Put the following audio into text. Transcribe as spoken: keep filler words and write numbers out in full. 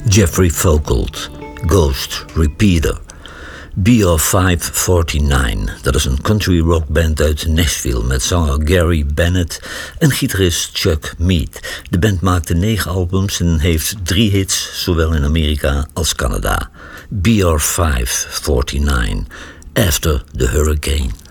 Jeffrey Foucault, Ghost Repeater. B R vijf negenenveertig, dat is een country rock band uit Nashville met zanger Gary Bennett en gitarist Chuck Mead. De band maakte negen albums en heeft drie hits, zowel in Amerika als Canada. B R vijf negenenveertig, After the Hurricane.